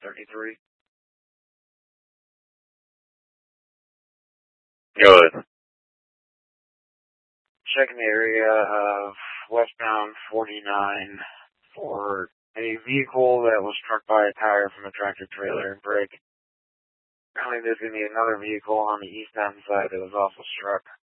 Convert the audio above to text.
33. Go ahead. Checking the area of westbound 49 for a vehicle that was struck by a tire from a tractor trailer and brake. Apparently there's going to be another vehicle on the eastbound side that was also struck.